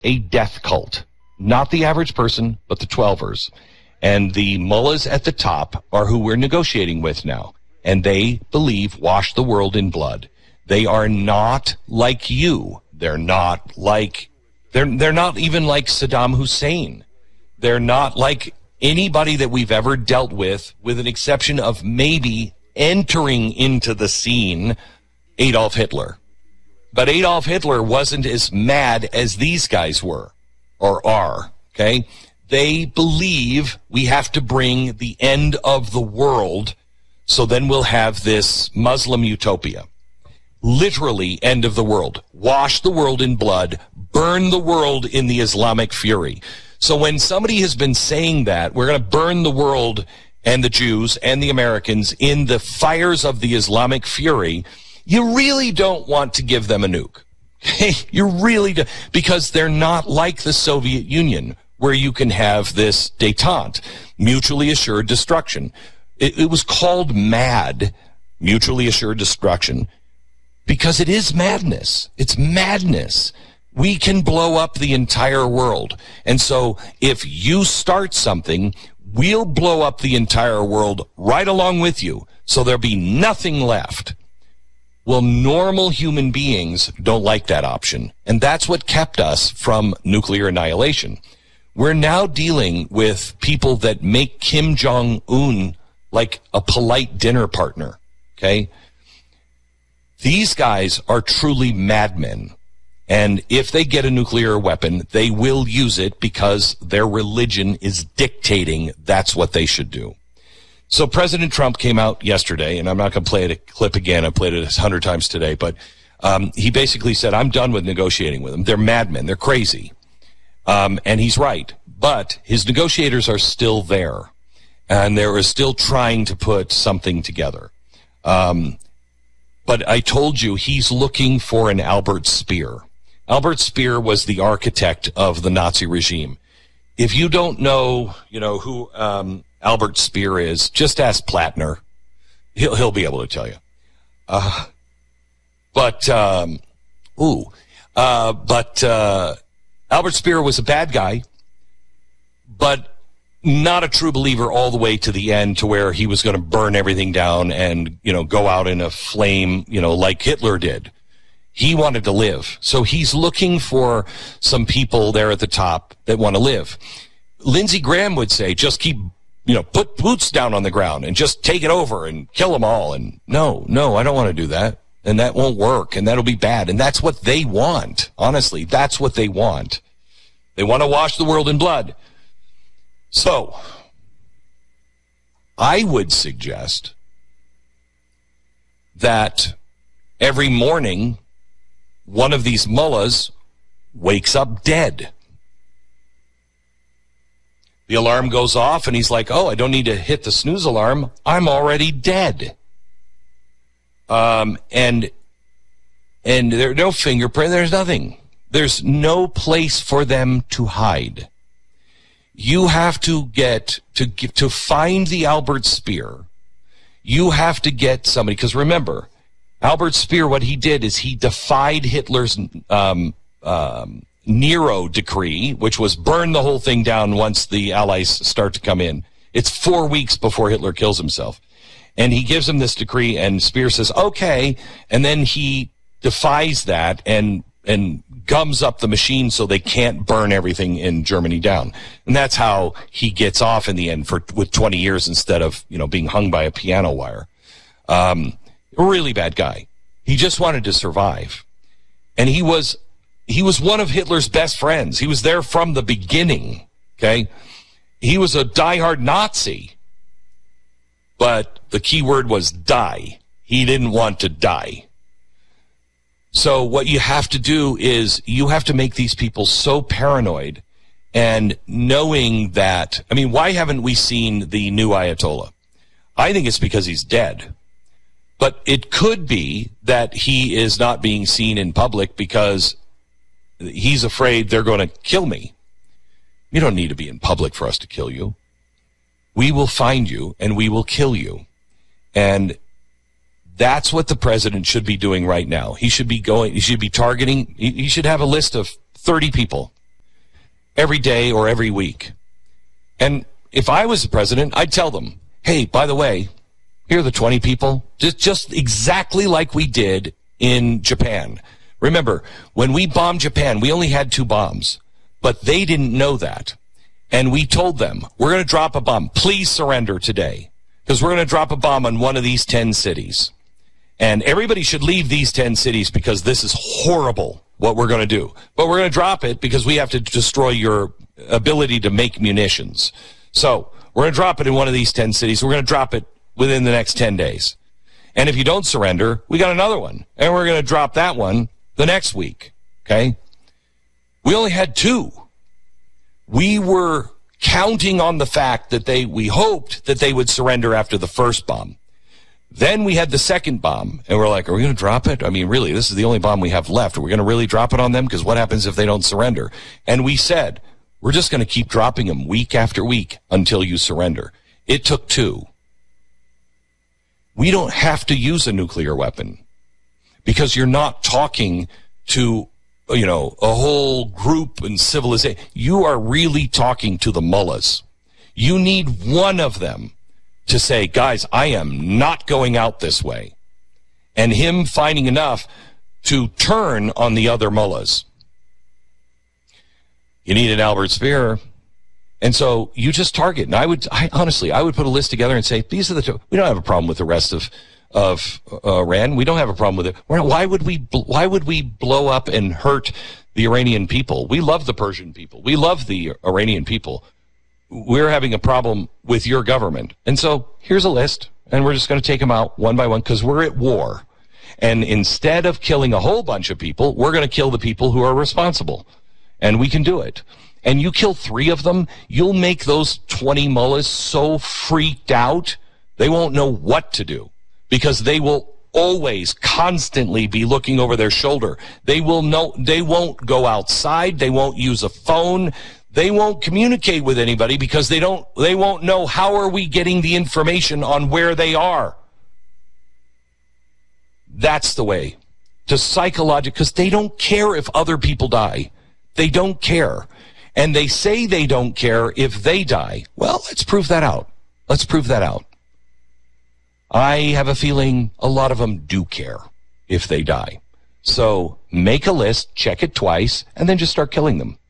a death cult. Not the average person, but the 12ers. And the mullahs at the top are who we're negotiating with now. And they believe wash the world in blood. They are not like you. They're not like, they're not even like Saddam Hussein. They're not like anybody that we've ever dealt with an exception of maybe entering into the scene Adolf Hitler. But Adolf Hitler wasn't as mad as these guys were, or are, okay? They believe we have to bring the end of the world, so then we'll have this Muslim utopia. Literally, end of the world. Wash the world in blood, burn the world in the Islamic fury. So when somebody has been saying that, we're going to burn the world and the Jews and the Americans in the fires of the Islamic fury, you really don't want to give them a nuke. You really do, because they're not like the Soviet Union, where you can have this détente, mutually assured destruction. It was called MAD, mutually assured destruction, because it is madness. It's madness. We can blow up the entire world. And so if you start something, we'll blow up the entire world right along with you. So there'll be nothing left. Well, normal human beings don't like that option. And that's what kept us from nuclear annihilation. We're now dealing with people that make Kim Jong-un like a polite dinner partner, okay? These guys are truly madmen. And if they get a nuclear weapon, they will use it because their religion is dictating that's what they should do. So President Trump came out yesterday, and I'm not going to play a clip again. I played it 100 times today, but he basically said, I'm done with negotiating with them. They're madmen. They're crazy. And he's right. But his negotiators are still there, and they're still trying to put something together. But I told you he's looking for an Albert Speer. Albert Speer was the architect of the Nazi regime. If you don't know, who Albert Speer is, just ask Plattner. He'll be able to tell you. Albert Speer was a bad guy, but not a true believer all the way to the end, to where he was going to burn everything down and, go out in a flame, like Hitler did. He wanted to live. So he's looking for some people there at the top that want to live. Lindsey Graham would say, just keep, put boots down on the ground and just take it over and kill them all. And no, I don't want to do that. And that won't work. And that'll be bad. And that's what they want. Honestly, that's what they want. They want to wash the world in blood. So I would suggest that every morning, one of these mullahs wakes up dead. The alarm goes off, and he's like, oh, I don't need to hit the snooze alarm. I'm already dead. And there's no fingerprint. There's nothing. There's no place for them to hide. You have to to find the Albert Speer. You have to get somebody, because remember, Albert Speer, what he did is he defied Hitler's Nero decree, which was burn the whole thing down once the Allies start to come in. It's 4 weeks before Hitler kills himself. And he gives him this decree, and Speer says, okay, and then he defies that and gums up the machine so they can't burn everything in Germany down. And that's how he gets off in the end with 20 years instead of, being hung by a piano wire. A really bad guy. He just wanted to survive. And he was one of Hitler's best friends. He was there from the beginning, okay? He was a diehard Nazi. But the key word was die. He didn't want to die. So what you have to do is you have to make these people so paranoid, and knowing that, why haven't we seen the new Ayatollah? I think it's because he's dead. But it could be that he is not being seen in public because he's afraid they're going to kill me. You don't need to be in public for us to kill you. We will find you and we will kill you. And that's what the president should be doing right now. He should be targeting, he should have a list of 30 people every day or every week. And if I was the president, I'd tell them, hey, by the way, here are the 20 people, just exactly like we did in Japan. Remember, when we bombed Japan, we only had 2 bombs, but they didn't know that. And we told them, we're going to drop a bomb. Please surrender today, because we're going to drop a bomb on one of these 10 cities. And everybody should leave these 10 cities because this is horrible what we're going to do. But we're going to drop it because we have to destroy your ability to make munitions. So we're going to drop it in one of these 10 cities. We're going to drop it within the next 10 days. And if you don't surrender, we got another one. And we're going to drop that one the next week. Okay? We only had 2. We were counting on the fact that we hoped that they would surrender after the first bomb. Then we had the second bomb, and we're like, are we going to drop it? I mean, really, this is the only bomb we have left. Are we going to really drop it on them? Because what happens if they don't surrender? And we said, we're just going to keep dropping them week after week until you surrender. It took 2. We don't have to use a nuclear weapon because you're not talking to, a whole group and civilization. You are really talking to the mullahs. You need one of them to say, guys, I am not going out this way. And him finding enough to turn on the other mullahs. You need an Albert Speer. And so you just target. And I would put a list together and say, these are the 2. We don't have a problem with the rest of Iran. We don't have a problem with it. Why would we blow up and hurt the Iranian people? We love the Persian people. We love the Iranian people. We're having a problem with your government. And so here's a list, and we're just going to take them out one by one because we're at war. And instead of killing a whole bunch of people, we're going to kill the people who are responsible. And we can do it. And you kill 3 of them, you'll make those 20 mullahs so freaked out, they won't know what to do. Because they will always, constantly be looking over their shoulder. They won't go outside. They won't use a phone. They won't communicate with anybody because they won't know how are we getting the information on where they are. That's the way to psychological, because they don't care if other people die. They don't care. And they say they don't care if they die. Well, let's prove that out. Let's prove that out. I have a feeling a lot of them do care if they die. So make a list, check it twice, and then just start killing them.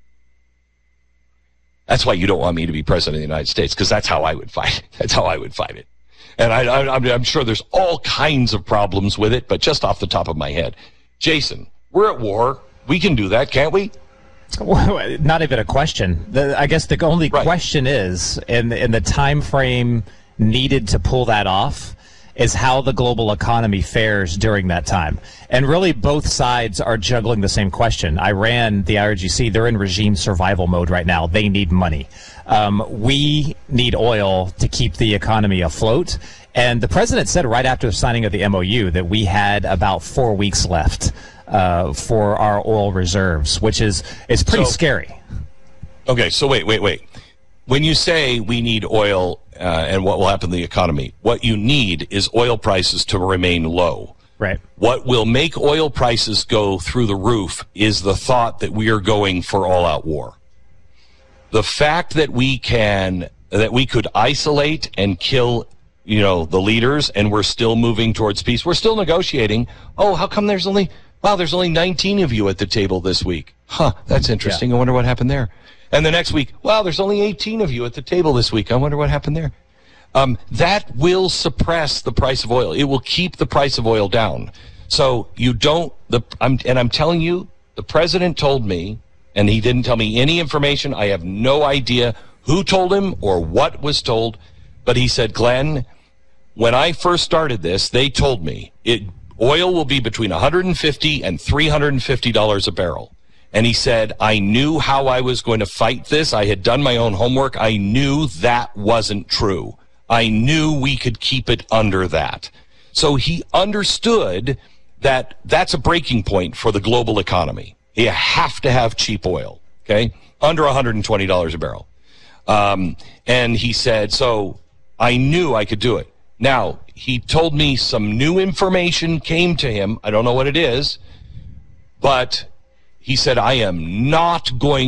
That's why you don't want me to be president of the United States, because that's how I would fight it. That's how I would fight it. And I'm sure there's all kinds of problems with it, but just off the top of my head. Jason, we're at war. We can do that, can't we? Well, not even a question. I guess the only question is, in the time frame needed to pull that off, is how the global economy fares during that time. And really, both sides are juggling the same question. Iran, the IRGC, they're in regime survival mode right now. They need money. We need oil to keep the economy afloat. And the president said right after the signing of the MOU that we had about 4 weeks left for our oil reserves, which is pretty scary. Okay, so wait. When you say we need oil and what will happen to the economy, what you need is oil prices to remain low. Right. What will make oil prices go through the roof is the thought that we are going for all-out war. The fact that we could isolate and kill, the leaders, and we're still moving towards peace. We're still negotiating. Oh, how come there's only 19 of you at the table this week? Huh, that's interesting. Yeah. I wonder what happened there. And the next week, wow, there's only 18 of you at the table this week. I wonder what happened there. That will suppress the price of oil. It will keep the price of oil down. So I'm telling you, the president told me, and he didn't tell me any information. I have no idea who told him or what was told, but he said, Glenn, when I first started this, they told me oil will be between $150 and $350 a barrel. And he said, I knew how I was going to fight this. I had done my own homework. I knew that wasn't true. I knew we could keep it under that. So he understood that that's a breaking point for the global economy. You have to have cheap oil, okay? Under $120 a barrel. And he said, so I knew I could do it. Now, he told me some new information came to him. I don't know what it is, but he said, I am not going